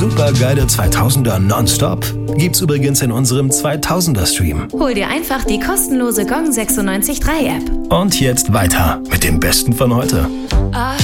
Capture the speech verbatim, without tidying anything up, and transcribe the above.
supergeile zweitausender nonstop gibt's übrigens in unserem zweitausender Stream. Hol dir einfach die kostenlose Gong sechsundneunzig Komma drei App. Und jetzt weiter mit dem Besten von heute. I